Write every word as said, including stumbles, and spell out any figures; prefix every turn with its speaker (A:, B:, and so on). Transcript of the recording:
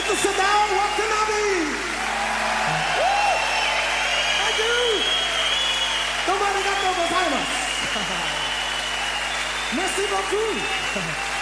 A: としてたわけなび。Thank you。どうもありがとうございます。Merci beaucoup。